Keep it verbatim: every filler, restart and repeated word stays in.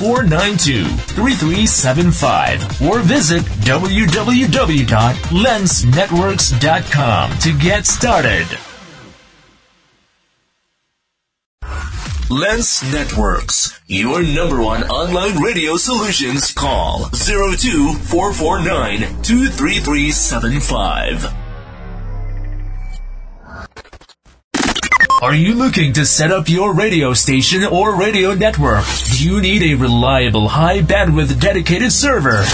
four nine two, three three seven five or visit w w w dot lens networks dot com to get started. Lens Networks, your number one online radio solutions. Call zero two, four four nine, two three three seven five. Are you looking to set up your radio station or radio network? Do you need a reliable, high bandwidth dedicated server?